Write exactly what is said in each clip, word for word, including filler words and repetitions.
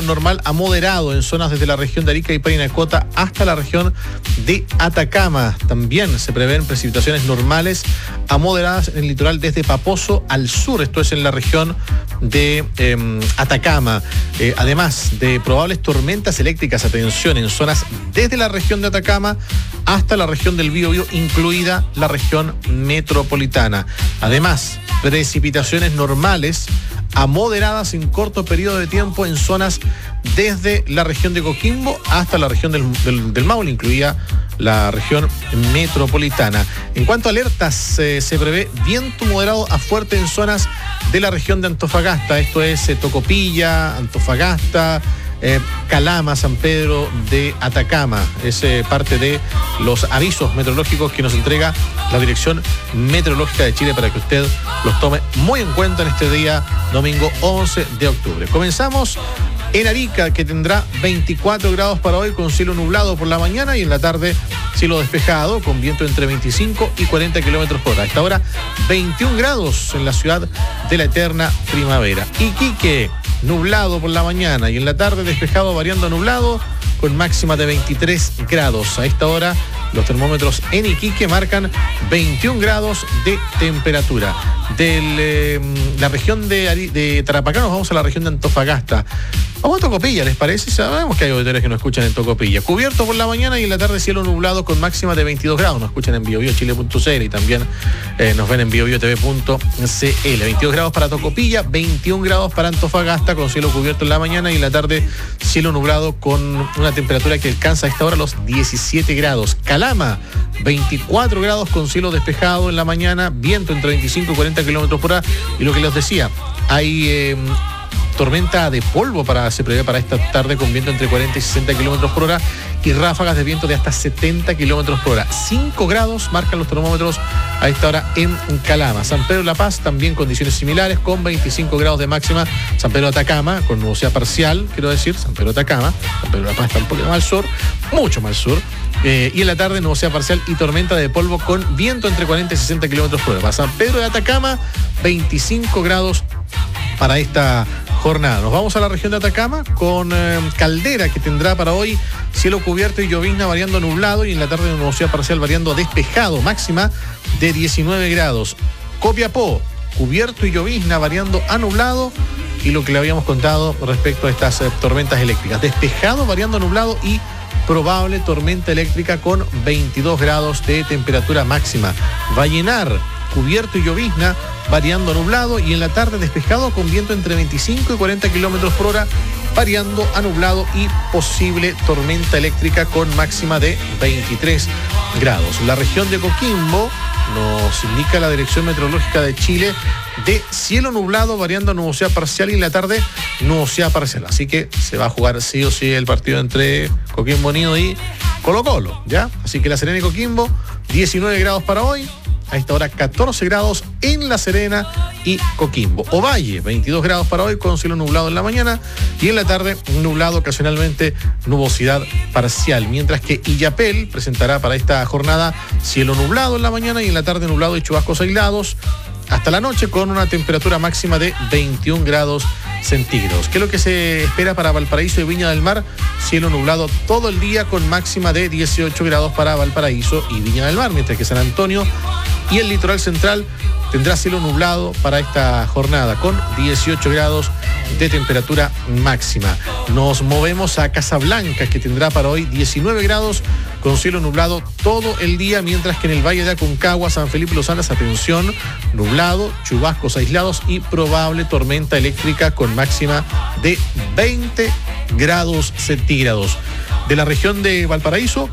normal a moderado en zonas desde la región de Arica y Parinacota hasta la región de Atacama. También se prevén precipitaciones normales a moderadas en el litoral desde Paposo al sur, esto es en la región de eh, Atacama. Eh, además de probables tormentas eléctricas, atención, en zonas desde la región de Atacama hasta la región del Biobío, incluida la región metropolitana. Además, precipitaciones normales a moderadas en corto periodo de tiempo en zonas desde la región de Coquimbo hasta la región del, del, del Maule, incluida la región metropolitana. En cuanto a alertas, eh, se prevé viento moderado a fuerte en zonas de la región de Antofagasta, esto es eh, Tocopilla, Antofagasta, Eh, Calama, San Pedro de Atacama. Es eh, parte de los avisos meteorológicos que nos entrega la Dirección Meteorológica de Chile para que usted los tome muy en cuenta en este día domingo once de octubre. Comenzamos en Arica, que tendrá veinticuatro grados para hoy con cielo nublado por la mañana y en la tarde cielo despejado con viento entre veinticinco y cuarenta kilómetros por hora. A esta hora veintiún grados en la ciudad de la eterna primavera. Iquique, nublado por la mañana y en la tarde despejado variando a nublado con máxima de veintitrés grados. A esta hora los termómetros en Iquique marcan veintiún grados de temperatura. De eh, la región de, Ari, de Tarapacá nos vamos a la región de Antofagasta. Vamos a Tocopilla, ¿les parece? Sabemos que hay auditores que nos escuchan en Tocopilla. Cubierto por la mañana y en la tarde cielo nublado con máxima de veintidós grados. Nos escuchan en biobiochile punto c l y también eh, nos ven en biobiotv punto c l. veintidós grados para Tocopilla, veintiún grados para Antofagasta con cielo cubierto en la mañana y en la tarde cielo nublado con una temperatura que alcanza a esta hora los diecisiete grados. Calama, veinticuatro grados con cielo despejado en la mañana, viento entre veinticinco y cuarenta kilómetros por hora. Y lo que les decía, hay eh, tormenta de polvo para se prevé para esta tarde con viento entre cuarenta y sesenta kilómetros por hora y ráfagas de viento de hasta setenta kilómetros por hora. cinco grados marcan los termómetros a esta hora en Calama. San Pedro de La Paz también condiciones similares con veinticinco grados de máxima. San Pedro de Atacama con nubosidad parcial, quiero decir, San Pedro de Atacama. San Pedro de La Paz está un poquito más al sur, mucho más al sur. Eh, y en la tarde nubosidad parcial y tormenta de polvo con viento entre cuarenta y sesenta kilómetros por hora. Para San Pedro de Atacama, veinticinco grados para esta jornada. Nos vamos a la región de Atacama con eh, Caldera, que tendrá para hoy cielo cubierto y llovizna variando nublado y en la tarde nubosidad parcial variando despejado, máxima de diecinueve grados. Copiapó, cubierto y llovizna variando a nublado y lo que le habíamos contado respecto a estas eh, tormentas eléctricas. Despejado variando nublado y probable tormenta eléctrica con veintidós grados de temperatura máxima. Vallenar, cubierto y llovizna, variando nublado y en la tarde despejado con viento entre veinticinco y cuarenta kilómetros por hora, variando a nublado y posible tormenta eléctrica con máxima de veintitrés grados. La región de Coquimbo, nos indica la Dirección Meteorológica de Chile, de cielo nublado variando a nubosidad parcial y en la tarde nubosidad parcial. Así que se va a jugar sí o sí el partido entre Coquimbo Unido y Colo Colo, ¿ya? Así que La Serena y Coquimbo, diecinueve grados para hoy. A esta hora catorce grados en La Serena y Coquimbo. Ovalle, veintidós grados para hoy con cielo nublado en la mañana y en la tarde nublado, ocasionalmente nubosidad parcial. Mientras que Illapel presentará para esta jornada cielo nublado en la mañana y en la tarde nublado y chubascos aislados hasta la noche con una temperatura máxima de veintiún grados centígrados. ¿Qué es lo que se espera para Valparaíso y Viña del Mar? Cielo nublado todo el día con máxima de dieciocho grados para Valparaíso y Viña del Mar, mientras que San Antonio y el litoral central tendrá cielo nublado para esta jornada con dieciocho grados de temperatura máxima. Nos movemos a Casablanca, que tendrá para hoy diecinueve grados con cielo nublado todo el día, mientras que en el Valle de Aconcagua, San Felipe Los Andes, atención, nublado, chubascos aislados y probable tormenta eléctrica con máxima de veinte grados centígrados. De la región de Valparaíso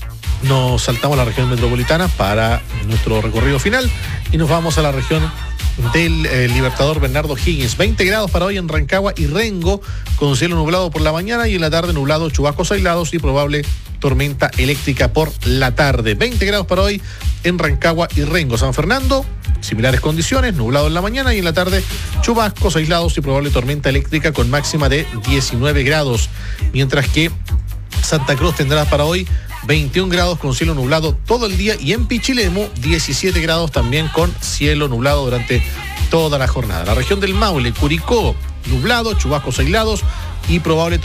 nos saltamos a la región metropolitana para nuestro recorrido final y nos vamos a la región del eh, Libertador Bernardo Higgins. veinte grados para hoy en Rancagua y Rengo con cielo nublado por la mañana y en la tarde nublado, chubascos aislados y probable tormenta eléctrica por la tarde. veinte grados para hoy en Rancagua y Rengo. San Fernando, similares condiciones, nublado en la mañana y en la tarde chubascos aislados y probable tormenta eléctrica con máxima de diecinueve grados. Mientras que Santa Cruz tendrá para hoy veintiún grados con cielo nublado todo el día y en Pichilemu diecisiete grados también con cielo nublado durante toda la jornada. La región del Maule, Curicó, nublado, chubascos aislados y probable